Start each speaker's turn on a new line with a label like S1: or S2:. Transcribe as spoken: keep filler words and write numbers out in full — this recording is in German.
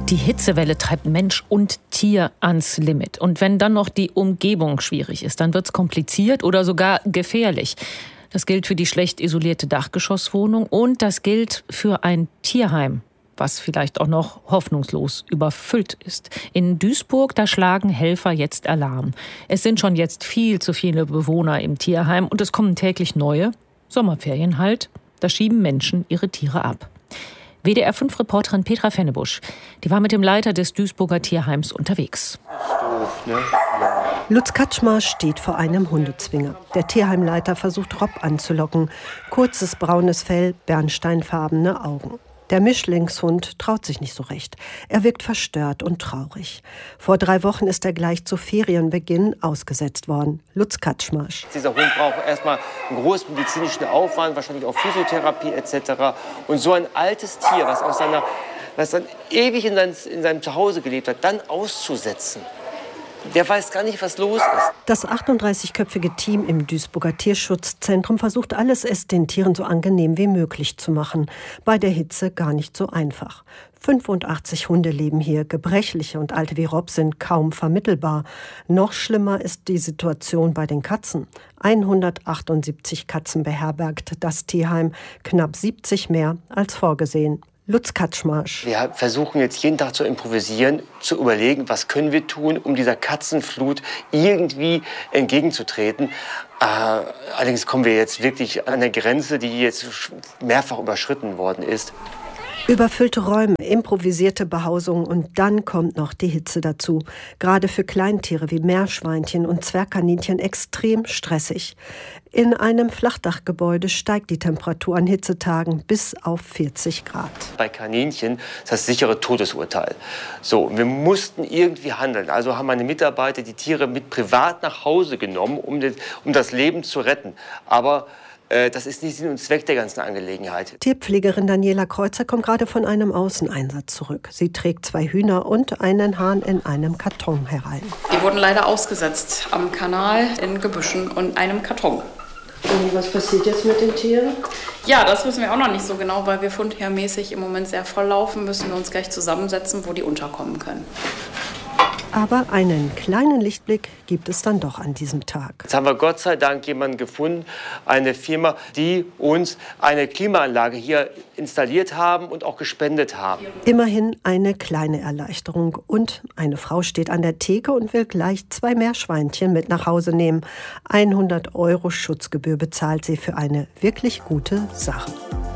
S1: Die Hitzewelle treibt Mensch und Tier ans Limit. Und wenn dann noch die Umgebung schwierig ist, dann wird's kompliziert oder sogar gefährlich. Das gilt für die schlecht isolierte Dachgeschosswohnung und das gilt für ein Tierheim, was vielleicht auch noch hoffnungslos überfüllt ist. In Duisburg, da schlagen Helfer jetzt Alarm. Es sind schon jetzt viel zu viele Bewohner im Tierheim und es kommen täglich neue. Sommerferien halt, da schieben Menschen ihre Tiere ab. W D R fünf Reporterin Petra Fennebusch, die war mit dem Leiter des Duisburger Tierheims unterwegs.
S2: Lutz Katschmar steht vor einem Hundezwinger. Der Tierheimleiter versucht Rob anzulocken. Kurzes braunes Fell, bernsteinfarbene Augen. Der Mischlingshund traut sich nicht so recht. Er wirkt verstört und traurig. Vor drei Wochen ist er gleich zu Ferienbeginn ausgesetzt worden. Lutz Katschmarsch.
S3: Dieser Hund braucht erstmal einen großen medizinischen Aufwand, wahrscheinlich auch Physiotherapie et cetera. Und so ein altes Tier, was, aus seiner, was dann ewig in, sein, in seinem Zuhause gelebt hat, dann auszusetzen. Der weiß gar nicht, was los ist.
S2: Das achtunddreißigköpfige Team im Duisburger Tierschutzzentrum versucht alles, es den Tieren so angenehm wie möglich zu machen. Bei der Hitze gar nicht so einfach. fünfundachtzig Hunde leben hier. Gebrechliche und alte wie Rob sind kaum vermittelbar. Noch schlimmer ist die Situation bei den Katzen. hundertachtundsiebzig Katzen beherbergt das Tierheim, knapp siebzig mehr als vorgesehen. Lutz Katschmarsch.
S3: Wir versuchen jetzt jeden Tag zu improvisieren, zu überlegen, was können wir tun, um dieser Katzenflut irgendwie entgegenzutreten. Äh, allerdings kommen wir jetzt wirklich an eine Grenze, die jetzt mehrfach überschritten worden ist.
S2: Überfüllte Räume, improvisierte Behausungen und dann kommt noch die Hitze dazu. Gerade für Kleintiere wie Meerschweinchen und Zwergkaninchen extrem stressig. In einem Flachdachgebäude steigt die Temperatur an Hitzetagen bis auf vierzig Grad.
S3: Bei Kaninchen ist das sichere Todesurteil. So, wir mussten irgendwie handeln. Also haben meine Mitarbeiter die Tiere mit privat nach Hause genommen, um das, um das Leben zu retten. Aber das ist nicht Sinn und Zweck der ganzen Angelegenheit.
S2: Tierpflegerin Daniela Kreuzer kommt gerade von einem Außeneinsatz zurück. Sie trägt zwei Hühner und einen Hahn in einem Karton herein.
S4: Die wurden leider ausgesetzt am Kanal in Gebüschen und einem Karton.
S2: Und was passiert jetzt mit den Tieren?
S4: Ja, das wissen wir auch noch nicht so genau, weil wir fundhermäßig im Moment sehr voll laufen, müssen wir uns gleich zusammensetzen, wo die unterkommen können.
S2: Aber einen kleinen Lichtblick gibt es dann doch an diesem Tag.
S3: Jetzt haben wir Gott sei Dank jemanden gefunden, eine Firma, die uns eine Klimaanlage hier installiert haben und auch gespendet haben.
S2: Immerhin eine kleine Erleichterung. Und eine Frau steht an der Theke und will gleich zwei Meerschweinchen mit nach Hause nehmen. hundert Euro Schutzgebühr bezahlt sie für eine wirklich gute Sache.